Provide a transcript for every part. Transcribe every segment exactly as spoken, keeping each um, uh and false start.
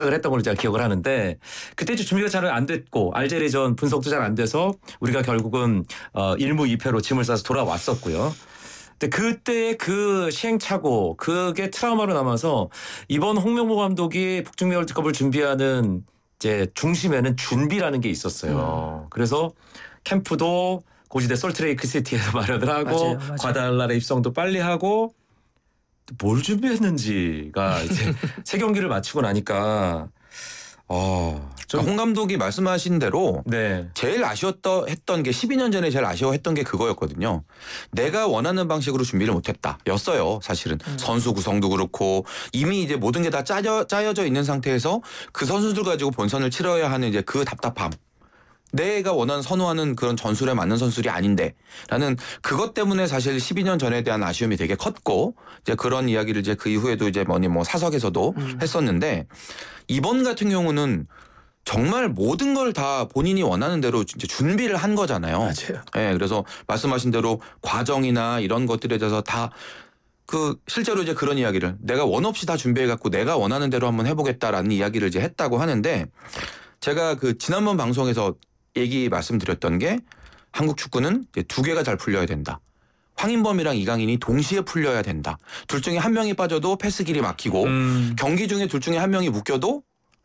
을 했던 걸로 제가 기억을 하는데 그때 준비가 잘 안 됐고 알제리전 분석도 잘 안 돼서 우리가 결국은 어, 일무 이패로 짐을 싸서 돌아왔었고요. 근데 그때 그 시행착오 그게 트라우마로 남아서 이번 홍명보 감독이 북중미 월드컵을 준비하는 이제 중심에는 준비라는 게 있었어요. 음. 그래서 캠프도 고지대 솔트레이크 시티에서 마련을 하고 맞아요, 맞아요. 과달라라 입성도 빨리 하고 뭘 준비했는지가 이제 세 경기를 마치고 나니까 어, 그러니까 홍 감독이 말씀하신 대로 네. 제일 아쉬웠던 했던 게 십이 년 전에 제일 아쉬워했던 게 그거였거든요. 내가 원하는 방식으로 준비를 못했다 였어요. 사실은 음. 선수 구성도 그렇고 이미 이제 모든 게 다 짜여 짜여져 있는 상태에서 그 선수들 가지고 본선을 치러야 하는 이제 그 답답함. 내가 원하는 선호하는 그런 전술에 맞는 선수들이 아닌데 라는 그것 때문에 사실 십이 년 전에 대한 아쉬움이 되게 컸고 이제 그런 이야기를 이제 그 이후에도 이제 뭐니 뭐 사석에서도 음. 했었는데 이번 같은 경우는 정말 모든 걸 다 본인이 원하는 대로 이제 준비를 한 거잖아요. 맞아요. 네, 그래서 말씀하신 대로 과정이나 이런 것들에 대해서 다 그 실제로 이제 그런 이야기를 내가 원 없이 다 준비해 갖고 내가 원하는 대로 한번 해보겠다라는 이야기를 이제 했다고 하는데 제가 그 지난번 방송에서 얘기 말씀드렸던 게 한국 축구는 이제 두 개가 잘 풀려야 된다. 황인범이랑 이강인이 동시에 풀려야 된다. 둘 중에 한 명이 빠져도 패스 길이 막히고 음. 경기 중에 둘 중에 한 명이 묶여도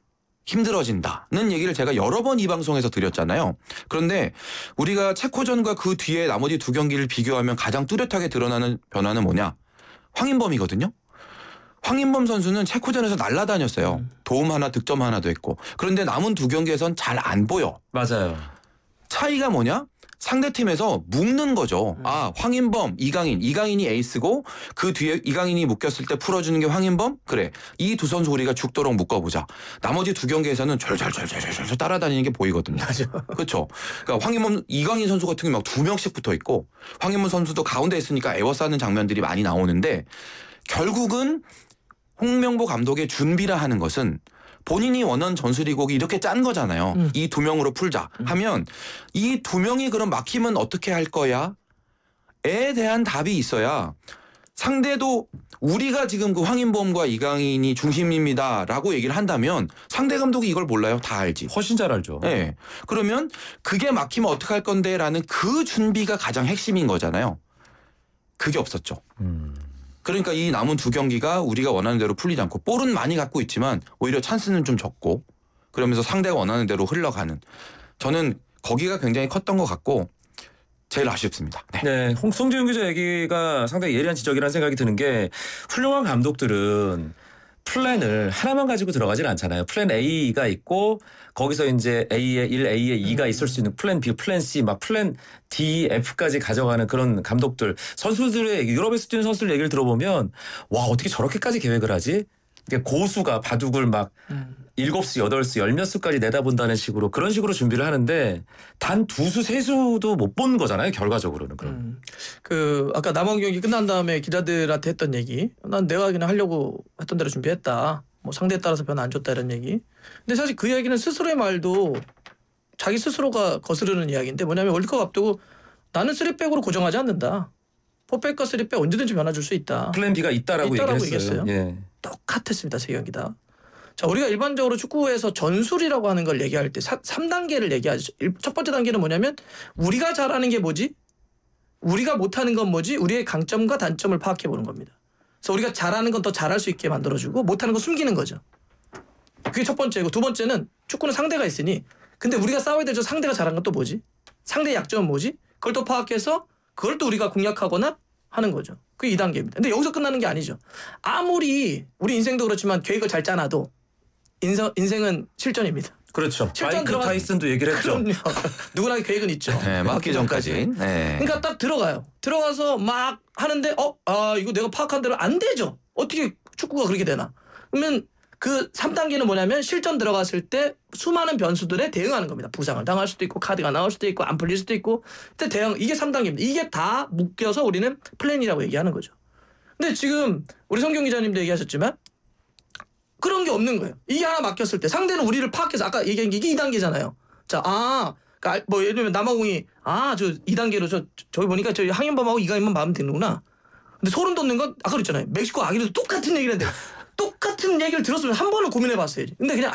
힘들어진다는 얘기를 제가 여러 번 이 방송에서 드렸잖아요. 그런데 우리가 체코전과 그 뒤에 나머지 두 경기를 비교하면 가장 뚜렷하게 드러나는 변화는 뭐냐? 황인범이거든요. 황인범 선수는 체코전에서 날아다녔어요. 음. 도움 하나 득점 하나도 했고. 그런데 남은 두 경기에선 잘 안 보여. 맞아요. 차이가 뭐냐? 상대팀에서 묶는 거죠. 음. 아 황인범, 이강인. 이강인이 에이스고 그 뒤에 이강인이 묶였을 때 풀어주는 게 황인범? 그래. 이 두 선수 우리가 죽도록 묶어보자. 나머지 두 경기에서는 절절절절절 따라다니는 게 보이거든요. 맞아. 그렇죠. 그러니까 황인범, 이강인 선수 같은 경우 막 두 명씩 붙어 있고 황인범 선수도 가운데 있으니까 에워싸는 장면들이 많이 나오는데 결국은 홍명보 감독의 준비라 하는 것은 본인이 원하는 전술이고 이렇게 짠 거잖아요. 음. 이 두 명으로 풀자 음. 하면 이 두 명이 그럼 막히면 어떻게 할 거야? 에 대한 답이 있어야 상대도 우리가 지금 그 황인범과 이강인이 중심입니다라고 얘기를 한다면 상대 감독이 이걸 몰라요? 다 알지. 훨씬 잘 알죠. 네. 그러면 그게 막히면 어떻게 할 건데라는 그 준비가 가장 핵심인 거잖아요. 그게 없었죠. 음. 그러니까 이 남은 두 경기가 우리가 원하는 대로 풀리지 않고 볼은 많이 갖고 있지만 오히려 찬스는 좀 적고 그러면서 상대가 원하는 대로 흘러가는 저는 거기가 굉장히 컸던 것 같고 제일 아쉽습니다. 네, 네 홍성준 기자 얘기가 상당히 예리한 지적이라는 생각이 드는 게 훌륭한 감독들은 플랜을 하나만 가지고 들어가질 않잖아요. 플랜 A가 있고 거기서 이제 A에 일, A에 이가 있을 수 있는 플랜 B, 플랜 C, 막 플랜 D, F까지 가져가는 그런 감독들. 선수들의 유럽에서 뛰는 선수들 얘기를 들어보면 와 어떻게 저렇게까지 계획을 하지? 고수가 바둑을 막 음. 일곱 수, 여덟 수, 열 몇 수까지 내다본다는 식으로 그런 식으로 준비를 하는데 단 두 수, 세 수도 못 본 거잖아요. 결과적으로는. 그럼. 음. 그 아까 남원 경기 끝난 다음에 기자들한테 했던 얘기. 난 내가 그냥 하려고 했던 대로 준비했다. 뭐 상대에 따라서 변화 안 줬다 이런 얘기. 근데 사실 그 얘기는 스스로의 말도 자기 스스로가 거스르는 이야기인데 뭐냐면 월드컵 앞두고 나는 쓰리백으로 고정하지 않는다. 포백과 쓰리백 언제든지 변화 줄 수 있다. 플랜 B가 있다라고, 있다라고 얘기했어요. 얘기했어요. 예. 똑같았습니다. 세 경기 다. 자, 우리가 일반적으로 축구에서 전술이라고 하는 걸 얘기할 때 삼 단계를 얘기하죠. 첫 번째 단계는 뭐냐면 우리가 잘하는 게 뭐지? 우리가 못하는 건 뭐지? 우리의 강점과 단점을 파악해 보는 겁니다. 그래서 우리가 잘하는 건 더 잘할 수 있게 만들어주고 못하는 건 숨기는 거죠. 그게 첫 번째고 두 번째는 축구는 상대가 있으니 근데 우리가 싸워야 되죠. 상대가 잘하는 건 또 뭐지? 상대의 약점은 뭐지? 그걸 또 파악해서 그걸 또 우리가 공략하거나 하는 거죠. 그게 이 단계입니다. 근데 여기서 끝나는 게 아니죠. 아무리 우리 인생도 그렇지만 계획을 잘 짜놔도 인서, 인생은 실전입니다. 그렇죠. 마이크 들어가... 타이슨도 얘기를 했죠. 그럼요. 누구나 계획은 있죠. 네, 막기 전까지. 네. 그러니까 딱 들어가요. 들어가서 막 하는데 어, 아 이거 내가 파악한 대로 안 되죠. 어떻게 축구가 그렇게 되나. 그러면 그 삼 단계는 뭐냐면 실전 들어갔을 때 수많은 변수들에 대응하는 겁니다. 부상을 당할 수도 있고 카드가 나올 수도 있고 안 풀릴 수도 있고 그때 대응 이게 삼 단계입니다. 이게 다 묶여서 우리는 플랜이라고 얘기하는 거죠. 근데 지금 우리 성경 기자님도 얘기하셨지만 그런 게 없는 거예요. 이게 하나 막혔을 때 상대는 우리를 파악해서 아까 얘기한 게 이게 이 단계잖아요. 자, 아, 그러니까 뭐 예를 들면 남아공이 아, 저 이 단계로 저 저기 보니까 저희 황인범하고 이강인만 마음 드는구나. 근데 소름 돋는 건 아까 그랬잖아요. 멕시코 아기도 똑같은 얘기를 했는데 똑같은 얘기를 들었으면 한 번은 고민해봤어야지. 근데 그냥